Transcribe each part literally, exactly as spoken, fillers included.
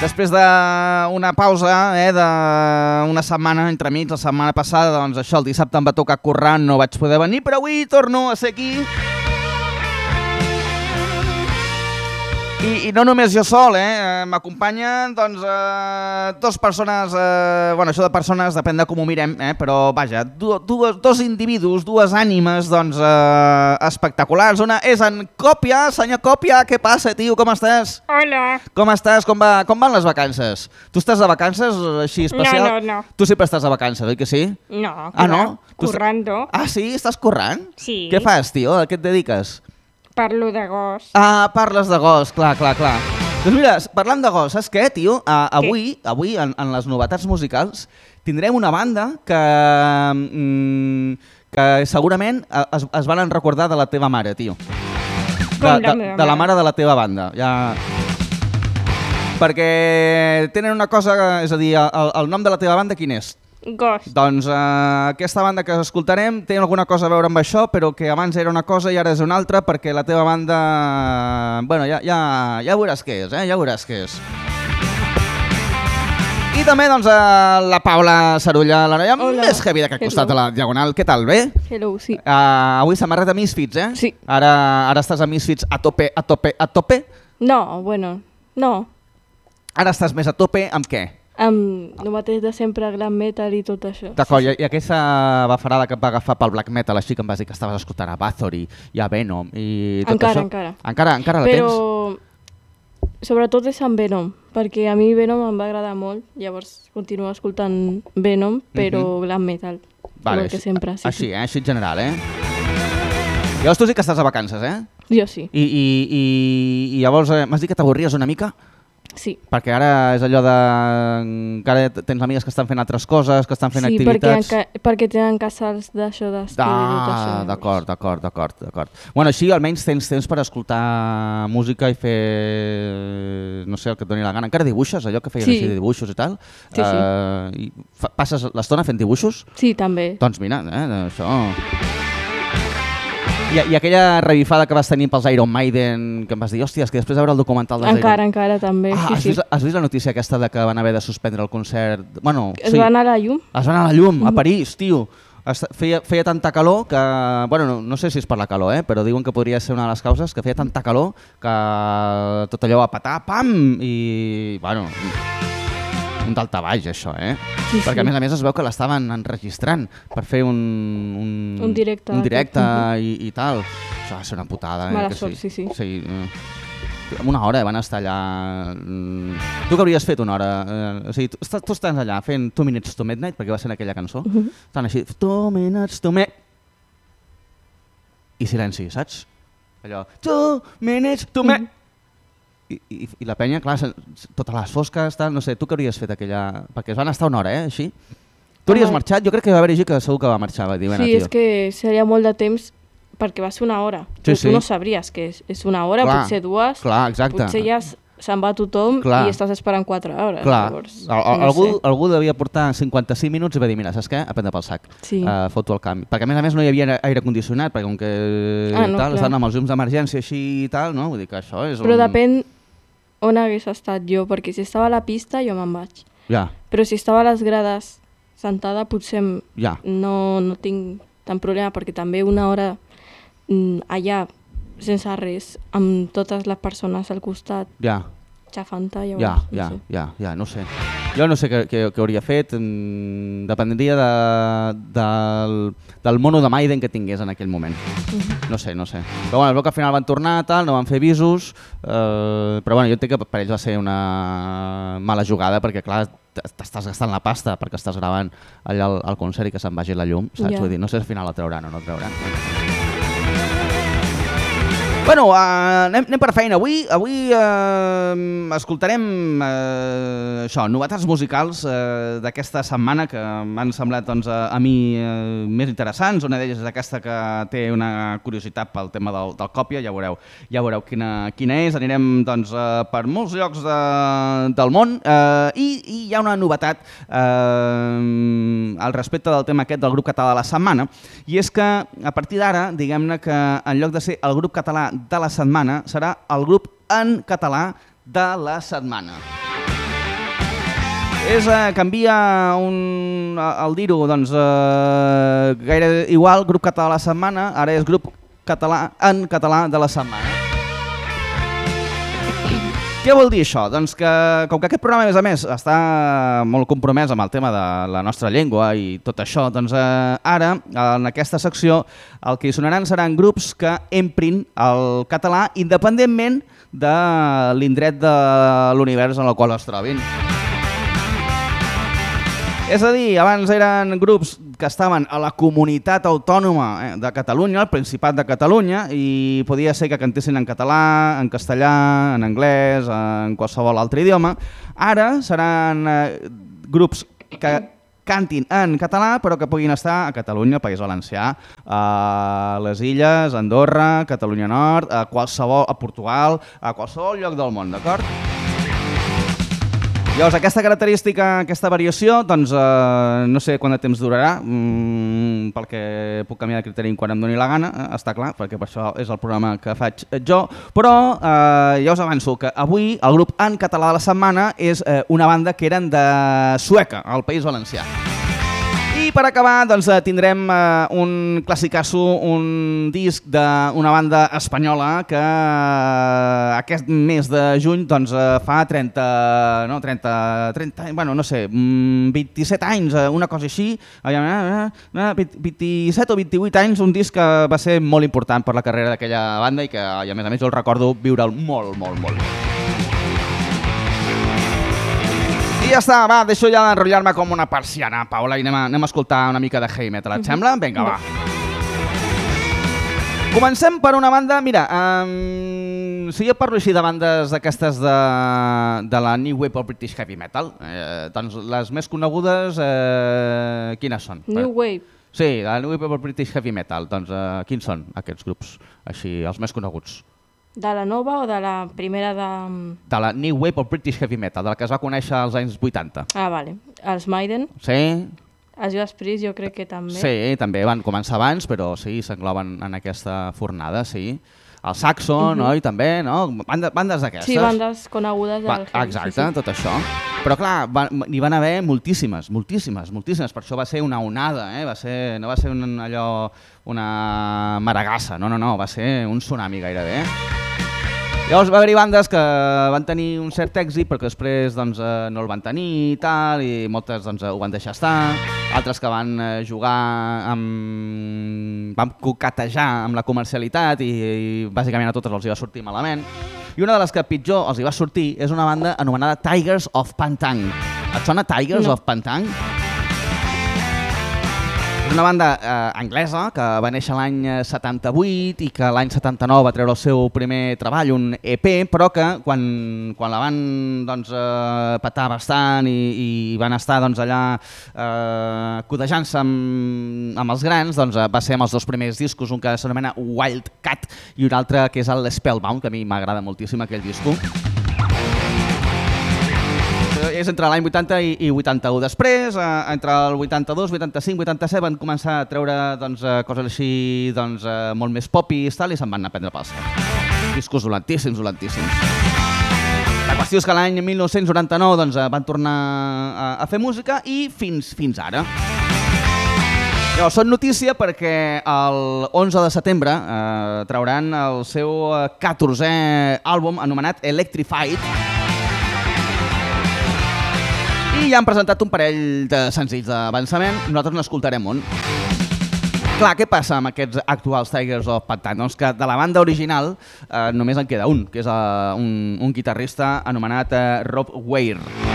Després d'una pausa, eh, d'una setmana entremig, la setmana passada, doncs això, el dissabte em va tocar currar, no vaig poder venir, però avui torno a ser aquí. I, i no només jo sol, eh? M'acompanyen doncs, eh, dos persones, eh, bueno, això de persones depèn de com ho mirem, eh? Però vaja, du, dues, dos individus, dues ànimes doncs, eh, espectaculars. Una és en Còpia. Senyor Còpia, què passa, tio? Com estàs? Hola. Com estàs? Com, va, com van les vacances? Tu estàs de vacances així especial? No, no, no. Tu sempre estàs de vacances, oi que sí? No, ah, no? currando. Ah, sí? Estàs currant? Sí. Què fas, tio? A què et dediques? Parlo de gos. Ah, parles de gos, clar, clar, clar. Doncs mira, parlant de gos, saps què, tio? Uh, avui, avui en, en les novetats musicals, tindrem una banda que, mm, que segurament es, es van recordar de la teva mare, tio. De, Com de, de, de la mare de la teva banda. Ja... Perquè tenen una cosa, és a dir, el, el nom de la teva banda quin és? Gos. Doncs uh, aquesta banda que escoltarem té alguna cosa a veure amb això, però que abans era una cosa i ara és una altra, perquè la teva banda... Bueno, ja, ja, ja veuràs què és, eh? Ja veuràs què és. I també doncs, uh, la Paula Sarulla, la noia Hola. Més heavy d'aquest costat de la Diagonal. Què tal, bé? Hello, sí. Uh, avui samarreta Misfits, eh? Sí. Ara, ara estàs a Misfits a tope, a tope, a tope? No, bueno, no. Ara estàs més a tope amb què? Amb el mateix de sempre, glam metal i tot això. D'acord, sí, sí. I, i aquesta bafarada que et va agafar pel black metal, així que em vas dir que estaves escoltant a Bathory i a Venom i tot encara, això? Encara, encara. Encara la Però, tens? Però sobretot és amb Venom, perquè a mi Venom em va agradar molt, llavors continuo escoltant Venom, però uh -huh. glam metal, vale, igual que sempre. Sí, així, sí. eh? Així en general, eh? Llavors tu sí que estàs a vacances, eh? Jo sí. I, i, i, i llavors eh, m'has dit que t'avorries una mica? Sí. Perquè ara és allò de... Encara tens amigues que estan fent altres coses, que estan fent sí, activitats... Sí, perquè, perquè tenen casals d'això d'estiu ah, i tot això. d'acord, d'acord, d'acord, d'acord. Bueno, així almenys tens temps per escoltar música i fer... no sé, el que et doni la gana. Encara dibuixes, allò que feien sí. així de dibuixos i tal? Sí, sí. Uh, i fa, passes l'estona fent dibuixos? Sí, també. Doncs mira, eh, això... I, I aquella revifada que vas tenir pels Iron Maiden, que em vas dir, hòstia, és que després de veure el documental dels encara, Iron... Encara, també. Ah, sí, has, sí. vist, has vist la notícia aquesta de que van haver de suspendre el concert? Bueno, es sí. van a la llum? Es van a la llum, a París, tio. Feia, feia tanta calor que... Bueno, no, no sé si és per la calor, eh? Però diuen que podria ser una de les causes, que feia tanta calor que tot allò va patar, pam! I, bueno... un daltabaix, això, eh? Sí, perquè sí. a més a més es veu que l'estaven enregistrant per fer un... Un, un directe. Un directe i, i tal. Això va ser una putada. Mala eh, que sort, sí, sí. sí eh. Una hora van estar allà... Tu que hauries fet una hora? Eh, o sigui, tu, tu estàs allà fent Two Minutes to Midnight, perquè va ser en aquella cançó. Uh -huh. Estan així, Two Minutes to Midnight... I silenci, saps? Allò, Two Minutes to Midnight... Uh -huh. I, i, I la penya, clar, totes les fosques, tal, no sé, tu què hauries fet aquella... Perquè es van estar una hora, eh, així. Tu hauries ah. marxat? Jo crec que va haver gent que segur que va marxar. Va dir, sí, bueno, tio. És que seria molt de temps perquè va ser una hora. Sí, tu, sí. tu no sabries que és, és una hora, clar, potser dues, clar, exacte. potser ja se'n va tothom clar. I estàs esperant quatre hores. Clar, llavors, al, al, no algú, sé. algú devia portar cinquanta-cinc minuts i va dir, mira, saps què? A prendre pel sac. Sí. Uh, foto el canvi. Perquè a més a més no hi havia aire condicionat, perquè com que ah, no, tal, clar. estan amb els llums d'emergència així i tal, no? Vull dir que això és Però un... depèn on hagués estat jo, perquè si estava a la pista jo me'n vaig. Ja. Però si estava a les grades sentada potser ja. no, no tinc tant problema, perquè també una hora mm, allà sense res, amb totes les persones al costat, ja. xafant-te, llavors, ja, no ja, sé. ja, ja, no sé. Jo no sé què, què, què hauria fet, mm, dependria de, del, del mono de Maiden que tingués en aquell moment. Uh-huh. No sé, no sé. Però bueno, es veu que al final van tornar, tal, no van fer visos, eh, però bueno, jo entenc que per ells va ser una mala jugada, perquè clar, t'estàs gastant la pasta perquè estàs gravant allà al, al concert i que se'n vagi la llum, saps? Yeah. Vull dir, no sé si al final la trauran o no la trauran. Bueno, uh, anem, anem per feina. Avui, avui uh, escoltarem uh, això, novetats musicals uh, d'aquesta setmana que m'han semblat doncs, a, a mi uh, més interessants. Una d'elles és aquesta que té una curiositat pel tema del, del còpia, ja veureu, ja veureu quina, quina és. Anirem doncs, uh, per molts llocs de, del món uh, i, i hi ha una novetat uh, al respecte del tema aquest del grup català de la setmana, i és que a partir d'ara, diguem-ne que en lloc de ser el grup català de la setmana serà el grup en català de la setmana. És, eh, canvia un, al dir-ho, doncs, eh, gaire igual, grup català de la setmana, ara és grup català en català de la setmana. Què vol dir això? Doncs que, com que aquest programa, a més a més, està molt compromès amb el tema de la nostra llengua i tot això, doncs eh, ara, en aquesta secció, el que hi sonaran seran grups que emprin el català independentment de l'indret de l'univers en el qual es trobin. És a dir, abans eren grups que estaven a la comunitat autònoma de Catalunya, al Principat de Catalunya, i podia ser que cantessin en català, en castellà, en anglès, en qualsevol altre idioma. Ara seran eh, grups que cantin en català, però que puguin estar a Catalunya, País Valencià, a les Illes, a Andorra, Catalunya Nord, a qualsevol, a Portugal, a qualsevol lloc del món, d'acord? Llavors, aquesta característica, aquesta variació, doncs eh, no sé quant de temps durarà, mmm, perquè puc canviar de criteri quan em doni la gana, eh, està clar, perquè per això és el programa que faig jo, però eh, ja us avanço que avui el grup en català de la setmana és eh, una banda que eren de Sueca, al País Valencià. I per acabar doncs, tindrem eh, un classicasso, un disc d'una banda espanyola que eh, aquest mes de juny doncs, eh, fa trenta, no, trenta, trenta, bueno, no sé, vint-i-set anys, una cosa així, vint-i-set o vint-i-vuit anys, un disc que va ser molt important per la carrera d'aquella banda i que, i a més a més, jo el recordo viure'l molt, molt, molt. I ja està, va, deixo ja d'enrotllar-me com una persiana, Paula, i anem a, anem a escoltar una mica de heavy metal, et sembla? Vinga, va. Comencem per una banda, mira, um, si jo parlo així de bandes d'aquestes de, de la New Wave of British Heavy Metal, eh, doncs les més conegudes, eh, quines són? New Wave? Sí, la New Wave of British Heavy Metal, doncs eh, quins són aquests grups, així, els més coneguts? De la nova o de la primera de... De la New Wave of British Heavy Metal, de la que es va conèixer als anys vuitanta. Ah, vale. Els Maiden. Sí. Els Judas Priest jo crec que també. Sí, també van començar abans, però sí, s'engloben en aquesta fornada, sí. El Saxon, uh -huh. oi, també, no? Bandes, bandes d'aquestes. Sí, bandes conegudes. Va, exacte, sí, sí. Tot això. Però clar, n'hi van haver moltíssimes, moltíssimes, moltíssimes. Per això va ser una onada, eh? Va ser, no va ser un, allò, una maragassa, no, no, no, va ser un tsunami gairebé. Llavors va haver-hi bandes que van tenir un cert èxit perquè després doncs, eh, no el van tenir i tal, i moltes doncs, ho van deixar estar, altres que van eh, jugar amb... van coquetejar amb la comercialitat i, i bàsicament a totes els hi va sortir malament. I una de les que pitjor els hi va sortir és una banda anomenada Tigers of Pantang. Et sona Tigers no. of Pantang? És una banda eh, anglesa que va néixer l'any setanta-vuit i que l'any setanta-nou va treure el seu primer treball, un E P, però que quan, quan la van doncs, eh, petar bastant i, i van estar doncs, allà eh, codejant-se amb, amb els grans, doncs, va ser amb els dos primers discos, un que s'anomena Wild Cat i un altre que és el Spellbound, que a mi m'agrada moltíssim aquell disco. És entre l'any vuitanta i vuitanta-u. Després, eh, entre el vuitanta-dos, vuitanta-cinc, vuitanta-set van començar a treure doncs, coses així doncs, eh, molt més popis tal, i se'n van anar a prendre pel cel. Discos dolentíssims, dolentíssims. La qüestió és que l'any mil nou-cents noranta-nou doncs, van tornar a, a fer música i fins, fins ara. Llavors, són notícia perquè el onze de setembre eh, trauran el seu catorzè àlbum anomenat Electrified, i ja han presentat un parell de senzills d'avançament, nosaltres n'escoltarem un. Clar, què passa amb aquests actuals Tigers of Pantang? Doncs que de la banda original eh, només en queda un, que és uh, un, un guitarrista anomenat uh, Rob Weir.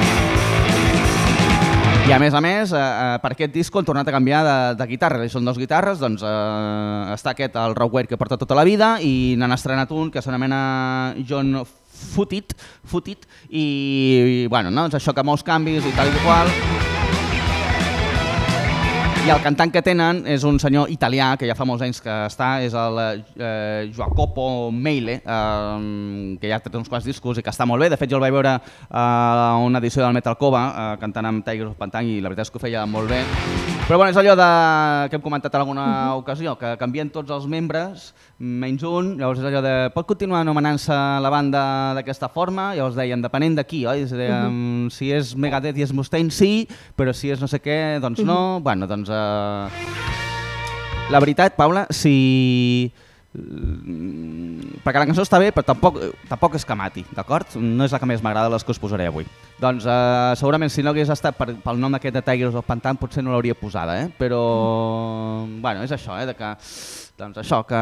I a més a més, eh, per aquest disc han tornat a canviar de, de guitarra. I són dos guitarres, doncs eh, està aquest, el Rob Weir, que porta tota la vida, i n'han estrenat un que s'anomena John Footid, Footid i, i bueno, no? Això que molts canvis i tal i qual. I el cantant que tenen és un senyor italià que ja fa molts anys que està, és el eh, Jacopo Meile, eh, que ja té uns quants discos i que està molt bé. De fet, jo el vaig veure a eh, una edició del Metal Cova, eh, cantant amb Tigers of Pantang, i la veritat és que ho feia molt bé. Però bueno, és allò de, que hem comentat en alguna uh-huh. ocasió, que canvien tots els membres, menys un, llavors és allò de pot continuar anomenant-se la banda d'aquesta forma, llavors deien, depenent de qui, oi? És dir, uh-huh. si és Megadeth i és Mustaine, sí, però si és no sé què, doncs no. Uh-huh. Bueno, doncs... Uh... La veritat, Paula, si... perquè la cançó està bé, però tampoc, tampoc és que mati, d'acord? No és la que més m'agrada les que us posaré avui. Doncs uh, segurament si no hagués estat per, pel nom d'aquest de Tigers of Pantang potser no l'hauria posada, eh? Però mm. bueno, és això, eh? De que, doncs això, que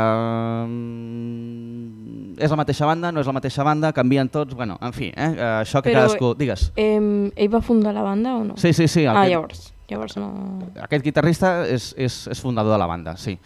um, és la mateixa banda, no és la mateixa banda, canvien tots, bueno, en fi, eh? Uh, això que però, cadascú... Digues. Eh, ell va fundar la banda o no? Sí, sí, sí. Ah, aquest... llavors. Llavors no... Aquest guitarrista és, és, és fundador de la banda, sí.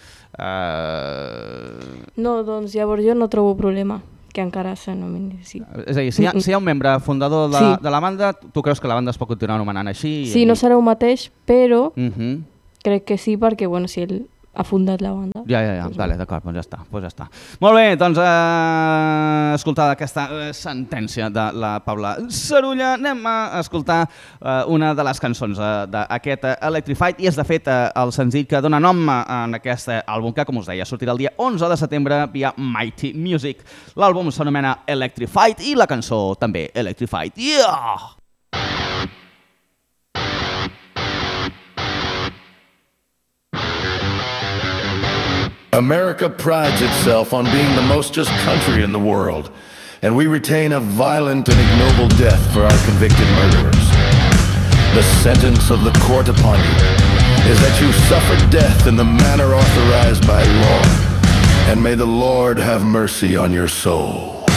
Uh... No, doncs llavors jo no trobo problema que encara s'anomeni així. És a dir, si hi, ha, si hi ha un membre fundador de, sí. de la banda, tu creus que la banda es pot continuar anomenant així? Sí, i... no serà el mateix, però uh -huh. crec que sí, perquè bueno, si ell ha fundat la banda. Ja, ja, ja, doncs vale, d'acord, doncs ja està, doncs ja està. Molt bé, doncs eh, escoltada aquesta eh, sentència de la Paula Sarulla, anem a escoltar eh, una de les cançons eh, d'aquest eh, Electrified, i és de fet eh, el senzill que dona nom en aquest àlbum que, com us deia, sortirà el dia onze de setembre via Mighty Music. L'àlbum s'anomena Electrified i la cançó també Electrified. Yeah! America prides itself on being the most just country in the world, and we retain a violent and ignoble death for our convicted murderers. The sentence of the court upon you is that you suffer death in the manner authorized by law, and may the Lord have mercy on your soul.